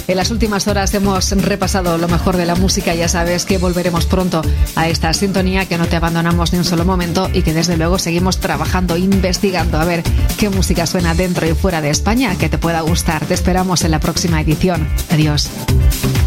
En las últimas horas hemos repasado lo mejor de la música. Ya sabes que volveremos pronto a esta sintonía, que no te abandonamos ni un solo momento y que desde luego seguimos trabajando, investigando a ver qué música suena dentro y fuera de España que te pueda gustar. Te esperamos en la próxima edición. Adiós.